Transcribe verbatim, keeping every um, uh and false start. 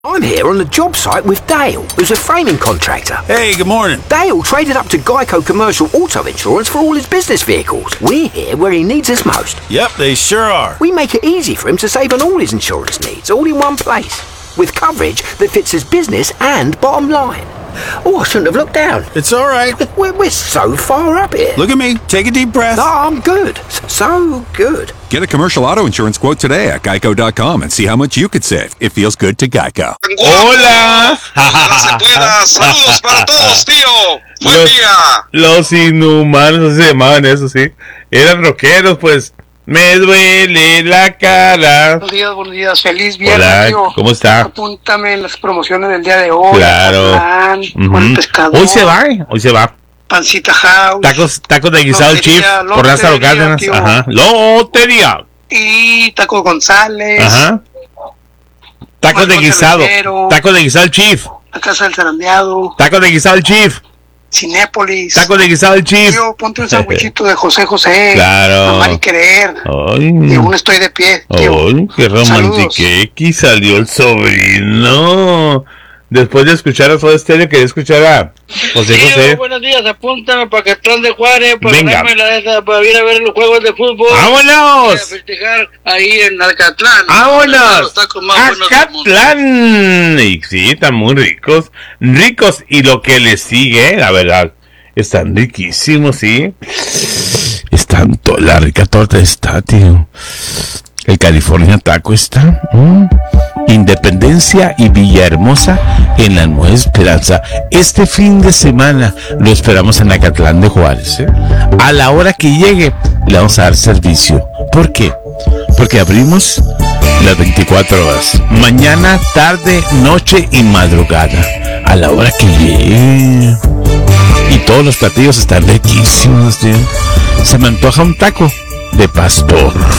I'm here on the job site with Dale, who's a framing contractor. Hey, good morning. Dale traded up to Geico Commercial Auto Insurance for all his business vehicles. We're here where he needs us most. Yep, they sure are. We make it easy for him to save on all his insurance needs, all in one place, with coverage that fits his business and bottom line. Oh, I shouldn't have looked down. It's all right. We're, we're so far up here. Look at me. Take a deep breath. Oh, I'm good. So good. Get a commercial auto insurance quote today at geico dot com and see how much you could save. It feels good to Geico. ¡Hola! ¡Ojalá se pueda! ¡Saludos para todos, tío! ¡Buen los, día! Los inhumanos se llamaban eso, sí. Eran rockeros, pues. Me duele la cara. Buenos días, buenos días. Feliz viernes, Hola, tío. ¿cómo está? Apúntame en las promociones del día de hoy. Claro. Plan, Uh-huh. Juan Pescador. Hoy se va, ¿eh? Hoy se va. Pancita House. Tacos, tacos de guisado Lotería, Chief por Lázaro lotería, Cárdenas. tío. Ajá. Lotería. Y Taco González. Ajá. Tacos de Marcos guisado. Cervecero. Tacos de guisado Chief. La Casa del Zarandeado. Tacos de guisado Chief. Cinépolis. Tacos de guisado Chief. Tío, ponte un sandwichito de José José. Claro. Amar y querer. Ay. Y aún estoy de pie, tío. Ay, qué romantiquequi salió el sobrino. Después de escuchar a Soda Stereo, quería escuchar a José Tío, José. buenos días, apúntame para Catlán de Juárez, para Venga. ganarme la esa, para ir a ver los juegos de fútbol. Y a ¡Vámonos! festejar ahí en Alcatlán. ¡Vámonos! Los tacos más buenos del mundo. ¡Acatlán! Y sí, están muy ricos. Ricos. Y lo que les sigue, la verdad, están riquísimos, ¿sí? Están, to- la rica torta está, tío. El California Taco está. ¿Mm? Independencia y Villahermosa en la Nueva Esperanza. Este fin de semana lo esperamos en Acatlán de Juárez, ¿eh? A la hora que llegue le vamos a dar servicio. ¿Por qué? Porque abrimos las veinticuatro horas. Mañana, tarde, noche y madrugada. A la hora que llegue. Y todos los platillos están riquísimos, tío. Se me antoja un taco de pastor.